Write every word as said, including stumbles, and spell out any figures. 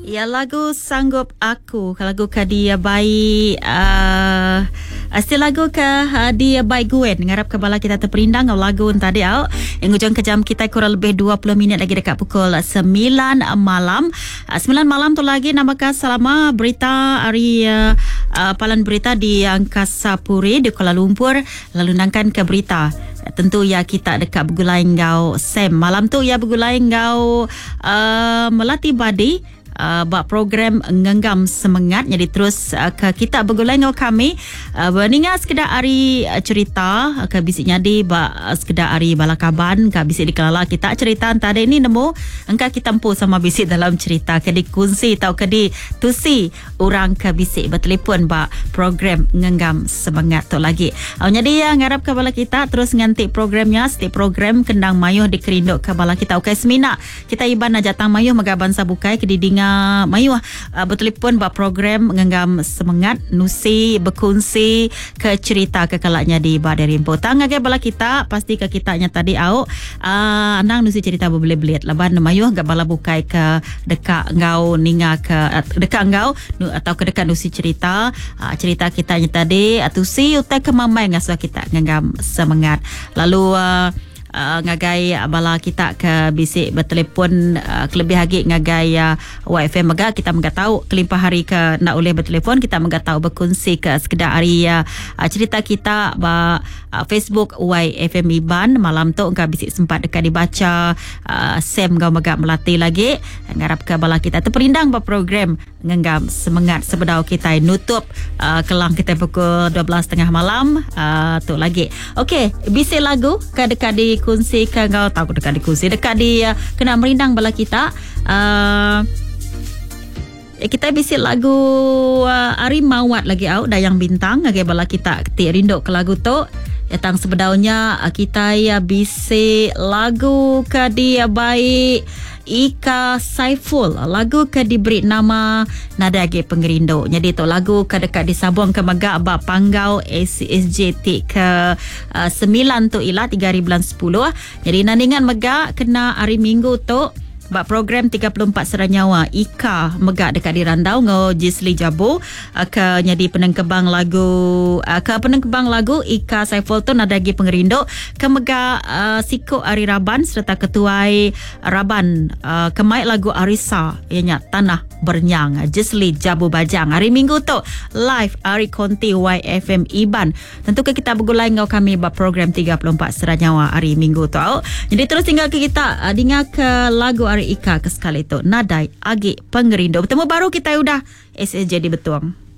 Ya, lagu Sanggup Aku, lagu ke dia baik uh, Asal lagu ke uh, dia baik gue ngarap ke bala kita terperindang lagu tadi au yang ujung ke jam kita kurang lebih dua puluh minit lagi dekat pukul sembilan malam. uh, sembilan malam tu lagi namakan selama berita hari uh, uh, palan berita di Angkasa Puri di Kuala Lumpur, lalu nangkan ke berita. Tentu ya kita dekat bergulai ngau Sam. Malam tu ya bergulai ngau uh, melatih badi Uh, buat program ngenggam semangat. Jadi terus uh, ke kita bergulai dengan kami uh, berningat sekedar hari uh, cerita uh, ke bisik nyadi bak uh, sekedar hari balakaban ke bisik dikelala kita cerita tadi ini nemu engkau kita empu sama bisik dalam cerita ke dikunci atau ke ditusi orang ke bisik bertelefon bak program ngenggam semangat tu lagi. Uh, jadi ya ngarap ke bala kita terus nganti programnya setiap program kendang mayuh dikerinduk ke bala kita. Okey semina kita iban jatang mayuh magaban sabukai ke didinga mayu uh, bertelefon buat program mengenggam semangat nusi berkongsi ke cerita kekalaknya di Badai Rimpo. Tang agak bala kita pasti ke kitanya tadi au uh, nang nusi cerita berbelit-belit laban mayu agak bala bukai ke dekat ngau ninga ke uh, dekat ngau nu, atau ke dekat nusi cerita uh, cerita kitanya tadi atau si utai ke mamai ngasuh kita mengenggam semangat. Lalu uh, Uh, ngagai uh, bala kita ke bisik bertelefon uh, kelebih lagi ngagai uh, Y F M mega kita mega tahu kelimpah hari ke nak boleh bertelefon kita mega tahu berkongsi ke sekedar hari uh, uh, cerita kita ba uh, Facebook Y F M Iban malam tu engkau bisik sempat dekat dibaca uh, Sam ngau mega melatih lagi ngarap ke bala kita terperindang ba program ngenggam semangat sebedau kita nutup uh, kelang kita pukul dua belas tiga puluh malam uh, tu lagi. Okey bisik lagu ke dekat di kongsikan kau tahu dekat di kursi dekat di uh, kena merindang bala kita uh, eh, kita bisik lagu uh, Ari Mawat lagi au Dayang Bintang lagi bala kita ketik rindu ke lagu tu datang sebedaunya uh, kita ya bisik lagu ke dia baik Ika Saiful lagu ke diberi nama Nada Age Pengerindu. Jadi tu lagu ke dekat disabung ke megak bab panggau S S J T ke uh, sembilan tu ila tiga hari bulan sepuluh. Jadi nandingan megak kena hari Minggu tu bak program tiga puluh empat Seranyawa Ika megak dekat di Randau ngo Jisli Jabu uh, ke nyadi penengkebang lagu uh, ke penengkebang lagu Ika Saiful tu Nada Age Pengerindu ke megak uh, Siko Ari Raban serta ketuai Raban uh, ke mai lagu Arisa ianya Tanah Bernyang Jisli Jabu Bajang hari Minggu tu live Ari Konti Y F M Iban. Tentu ke kita bergulai ngau kami bak program tiga puluh empat Seranyawa hari Minggu tu. Jadi terus tinggal ke kita uh, dengar ke lagu Ika ke sekali itu Nadai Age Pengerindu. Bertemu baru kita udah S S J di Betuang.